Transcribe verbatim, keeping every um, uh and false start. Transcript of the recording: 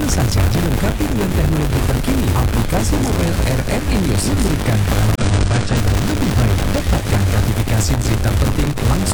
mana saja. Dilengkapi dengan teknologi terkini, aplikasi mobile R M News memberikan pengalaman membaca yang lebih baik.